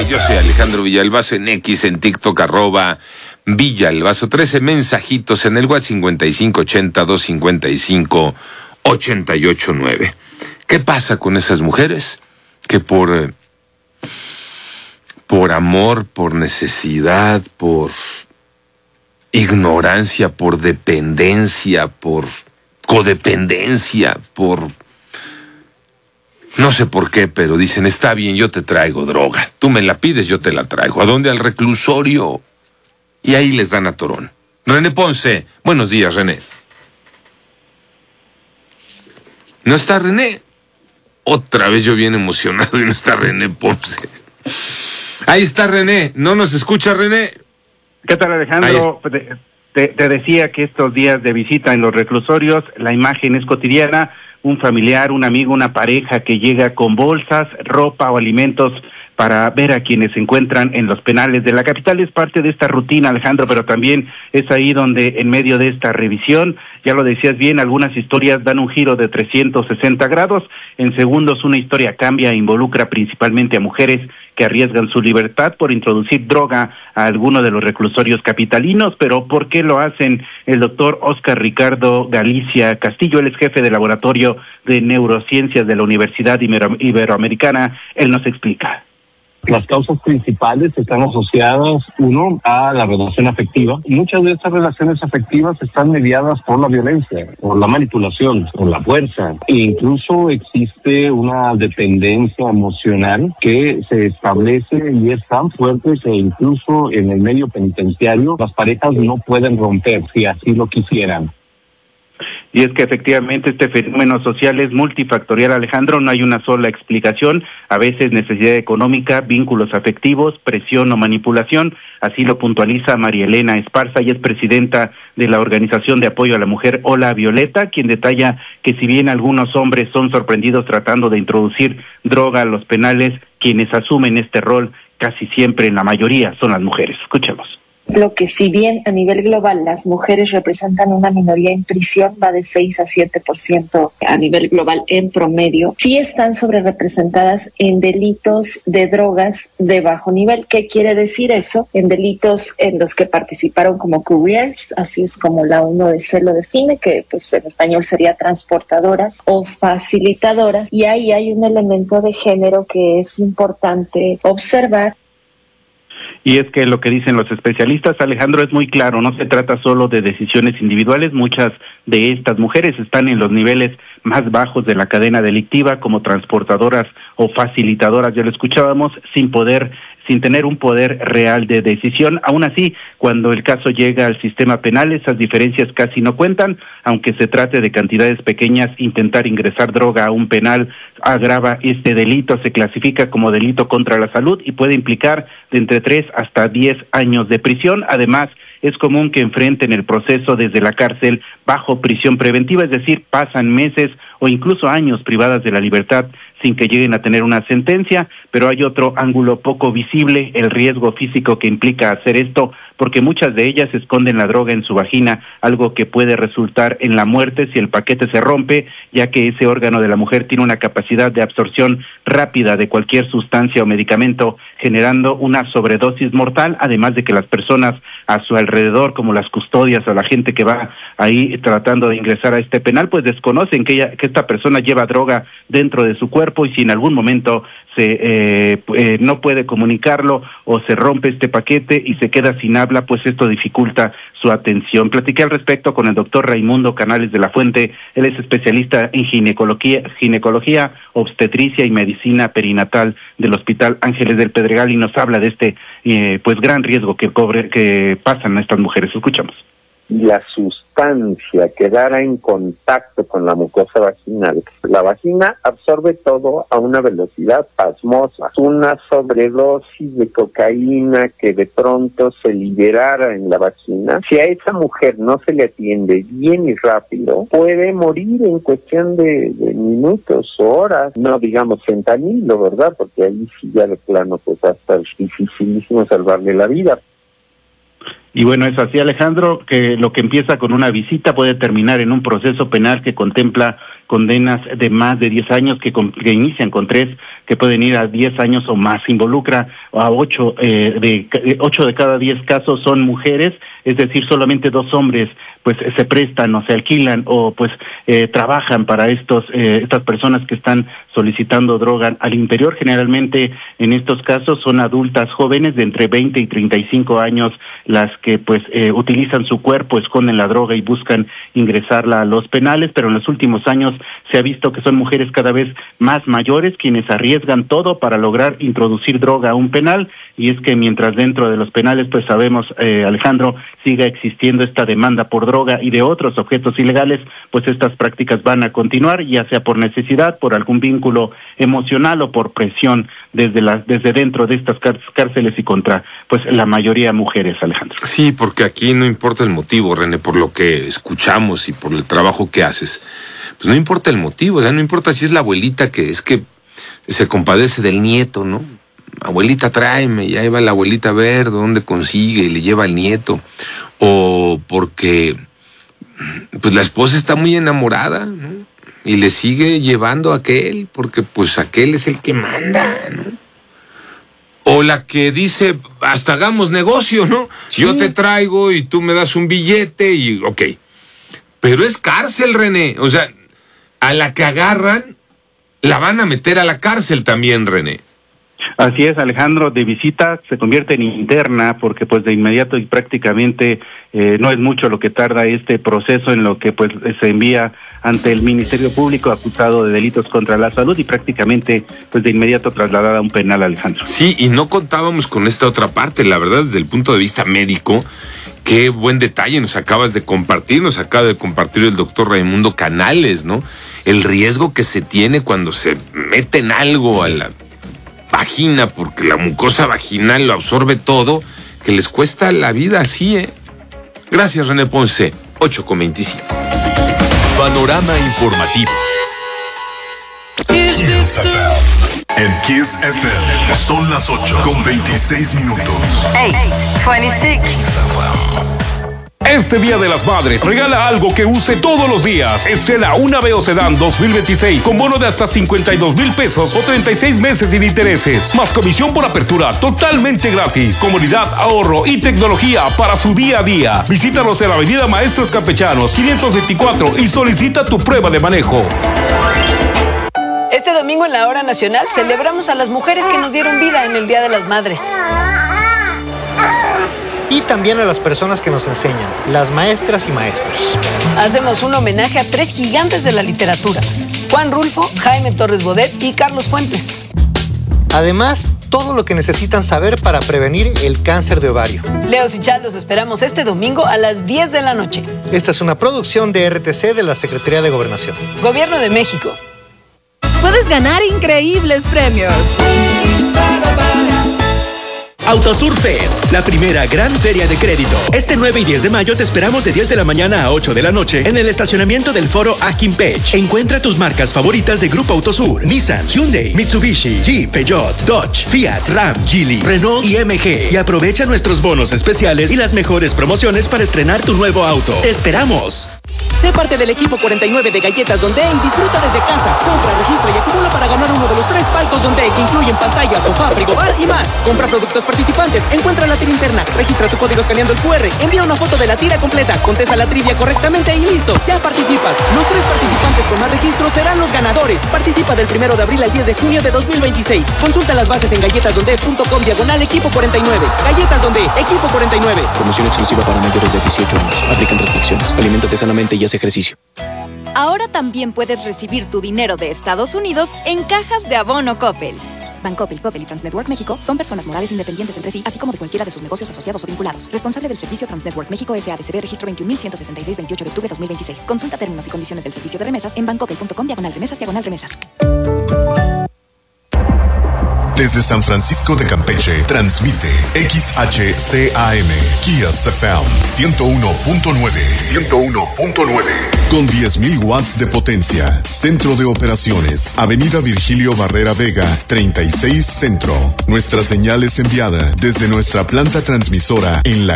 Yo soy Alejandro Villalbazo en X, en TikTok, @Villalbazo. 13 mensajitos en el WhatsApp 5580-255-889. ¿Qué pasa con esas mujeres que por amor, por necesidad, por ignorancia, por dependencia, por codependencia, por no sé por qué, pero dicen, está bien, yo te traigo droga, tú me la pides, yo te la traigo? ¿A dónde? Al reclusorio. Y ahí les dan a Torón. René Ponce, buenos días, René. ¿No está René? Otra vez yo bien emocionado y no está René Ponce. Ahí está René, ¿no nos escucha René? ¿Qué tal, Alejandro? Te decía que estos días de visita en los reclusorios, la imagen es cotidiana, un familiar, un amigo, una pareja que llega con bolsas, ropa o alimentos para ver a quienes se encuentran en los penales de la capital. Es parte de esta rutina, Alejandro, pero también es ahí donde en medio de esta revisión, ya lo decías bien, algunas historias dan un giro de 360 grados, en segundos una historia cambia e involucra principalmente a mujeres que arriesgan su libertad por introducir droga a alguno de los reclusorios capitalinos. Pero ¿por qué lo hacen? El doctor Oscar Ricardo Galicia Castillo, él es jefe de laboratorio de neurociencias de la Universidad Iberoamericana, él nos explica. Las causas principales están asociadas, uno, a la relación afectiva. Muchas de estas relaciones afectivas están mediadas por la violencia, por la manipulación, por la fuerza. E incluso existe una dependencia emocional que se establece y es tan fuerte que incluso en el medio penitenciario las parejas no pueden romper si así lo quisieran. Y es que efectivamente este fenómeno social es multifactorial, Alejandro, no hay una sola explicación, a veces necesidad económica, vínculos afectivos, presión o manipulación, así lo puntualiza María Elena Esparza, y es presidenta de la Organización de Apoyo a la Mujer Hola Violeta, quien detalla que si bien algunos hombres son sorprendidos tratando de introducir droga a los penales, quienes asumen este rol casi siempre, en la mayoría, son las mujeres. Escuchemos. Lo que si bien a nivel global las mujeres representan una minoría en prisión, va de 6 a 7% a nivel global en promedio, sí están sobrerepresentadas en delitos de drogas de bajo nivel. ¿Qué quiere decir eso? En delitos en los que participaron como couriers, así es como la ONUDC lo define, que pues en español sería transportadoras o facilitadoras, y ahí hay un elemento de género que es importante observar. Y es que lo que dicen los especialistas, Alejandro, es muy claro, no se trata solo de decisiones individuales, muchas de estas mujeres están en los niveles más bajos de la cadena delictiva, como transportadoras o facilitadoras, ya lo escuchábamos, sin tener un poder real de decisión. Aún así, cuando el caso llega al sistema penal, esas diferencias casi no cuentan, aunque se trate de cantidades pequeñas. Intentar ingresar droga a un penal agrava este delito, se clasifica como delito contra la salud y puede implicar de entre 3 hasta 10 años de prisión. Además, es común que enfrenten el proceso desde la cárcel bajo prisión preventiva, es decir, pasan meses o incluso años privadas de la libertad sin que lleguen a tener una sentencia. Pero hay otro ángulo poco visible, el riesgo físico que implica hacer esto, porque muchas de ellas esconden la droga en su vagina, algo que puede resultar en la muerte si el paquete se rompe, ya que ese órgano de la mujer tiene una capacidad de absorción rápida de cualquier sustancia o medicamento, generando una sobredosis mortal, además de que las personas a su alrededor, como las custodias o la gente que va ahí tratando de ingresar a este penal, pues desconocen que esta persona lleva droga dentro de su cuerpo, y si en algún momento no puede comunicarlo o se rompe este paquete y se queda sin habla, pues esto dificulta su atención. Platiqué al respecto con el doctor Raimundo Canales de la Fuente, él es especialista en ginecología, obstetricia y medicina perinatal del Hospital Ángeles del Pedregal, y nos habla de este pues gran riesgo que pasan estas mujeres. Escuchamos. La sustancia quedara en contacto con la mucosa vaginal. La vagina absorbe todo a una velocidad pasmosa. Una sobredosis de cocaína que de pronto se liberara en la vagina, si a esa mujer no se le atiende bien y rápido, puede morir en cuestión de minutos o horas, no digamos fentanilo, ¿verdad? Porque ahí sí ya de plano pues va a estar dificilísimo salvarle la vida. Y bueno, es así, Alejandro, que lo que empieza con una visita puede terminar en un proceso penal que contempla condenas de más de 10 años, que inician con 3, que pueden ir a 10 años o más. Involucra a 8 de cada 10 casos son mujeres, es decir, solamente 2 hombres pues se prestan o se alquilan o pues trabajan para estas personas que están solicitando droga al interior. Generalmente en estos casos son adultas jóvenes de entre 20 y 35 años las que pues utilizan su cuerpo, esconden la droga y buscan ingresarla a los penales, pero en los últimos años se ha visto que son mujeres cada vez más mayores quienes arriesgan todo para lograr introducir droga a un penal. Y es que mientras dentro de los penales pues sabemos, Alejandro, siga existiendo esta demanda por droga y de otros objetos ilegales, pues estas prácticas van a continuar, ya sea por necesidad, por algún vínculo emocional o por presión desde dentro de estas cárceles y contra pues la mayoría mujeres, Alejandro. Sí, porque aquí no importa el motivo, René, por lo que escuchamos y por el trabajo que haces. Pues no importa el motivo, o sea, no importa si es la abuelita que se compadece del nieto, ¿no? Abuelita, tráeme, ya iba la abuelita a ver dónde consigue y le lleva al nieto. O porque pues la esposa está muy enamorada, ¿no? Y le sigue llevando a aquel, porque pues aquel es el que manda, ¿no? O la que dice, hasta hagamos negocio, ¿no? Sí. Yo te traigo y tú me das un billete y ok. Pero es cárcel, René. O sea, a la que agarran, la van a meter a la cárcel también, René. Así es, Alejandro, de visita se convierte en interna porque pues de inmediato y prácticamente no es mucho lo que tarda este proceso en lo que pues se envía ante el Ministerio Público acusado de delitos contra la salud y prácticamente pues de inmediato trasladada a un penal, Alejandro. Sí, y no contábamos con esta otra parte, la verdad, desde el punto de vista médico. Qué buen detalle nos acaba de compartir el doctor Raimundo Canales, ¿no? El riesgo que se tiene cuando se meten algo a la vagina, porque la mucosa vaginal lo absorbe todo, que les cuesta la vida así, ¿eh? Gracias, René Ponce, 8:25. Panorama informativo. Kiss FM. En Kiss FM son las 8:26. 8:26. Este Día de las Madres, regala algo que use todos los días. Estrena una Aveo Sedán 2026 con bono de hasta 52,000 pesos o 36 meses sin intereses. Más comisión por apertura totalmente gratis. Comodidad, ahorro y tecnología para su día a día. Visítanos en la Avenida Maestros Campechanos 524 y solicita tu prueba de manejo. Este domingo en la Hora Nacional celebramos a las mujeres que nos dieron vida en el Día de las Madres. Y también a las personas que nos enseñan, las maestras y maestros. Hacemos un homenaje a 3 gigantes de la literatura: Juan Rulfo, Jaime Torres Bodet y Carlos Fuentes. Además, todo lo que necesitan saber para prevenir el cáncer de ovario. Leos y Chal, los esperamos este domingo a las 10 de la noche. Esta es una producción de RTC de la Secretaría de Gobernación. Gobierno de México. Puedes ganar increíbles premios. Autosur Fest, la primera gran feria de crédito. Este 9 y 10 de mayo te esperamos de 10 de la mañana a 8 de la noche en el estacionamiento del Foro Aquimpech. Encuentra tus marcas favoritas de Grupo Autosur: Nissan, Hyundai, Mitsubishi, Jeep, Peugeot, Dodge, Fiat, Ram, Geely, Renault y MG. Y aprovecha nuestros bonos especiales y las mejores promociones para estrenar tu nuevo auto. ¡Te esperamos! Sé parte del equipo 49 de Galletas Donde y disfruta desde casa. Compra, registra y acumula para ganar uno de los 3 palcos Donde, que incluyen pantalla, sofá, frigobar y más. Compra productos participantes, encuentra la tira interna, registra tu código escaneando el QR, envía una foto de la tira completa, contesta la trivia correctamente y listo, ya participas. Los 3 participantes con más registros serán los ganadores. Participa del 1 de abril al 10 de junio de 2026. Consulta las bases en galletasdonde.com/equipo 49. Galletas Donde, equipo 49. Promoción exclusiva para mayores de 18 años. Aplican restricciones. Aliméntate sanamente y haz ejercicio. Ahora también puedes recibir tu dinero de Estados Unidos en cajas de abono Coppel. Bancoppel, Coppel y Transnetwork México son personas morales independientes entre sí, así como de cualquiera de sus negocios asociados o vinculados. Responsable del servicio Transnetwork México S.A.D.C.B. registro 21.166, 28 de octubre 2026. Consulta términos y condiciones del servicio de remesas en bancoppel.com/remesas/remesas. Desde San Francisco de Campeche, transmite XHCAM, Kiss FM 101.9. Con 10,000 watts de potencia. Centro de operaciones, Avenida Virgilio Barrera Vega, 36 Centro. Nuestra señal es enviada desde nuestra planta transmisora en la